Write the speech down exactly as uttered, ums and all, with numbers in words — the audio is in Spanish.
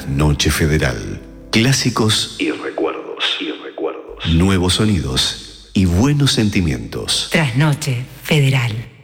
Trasnoche Federal. Clásicos y recuerdos. Y recuerdos. Nuevos sonidos y buenos sentimientos. Trasnoche Federal.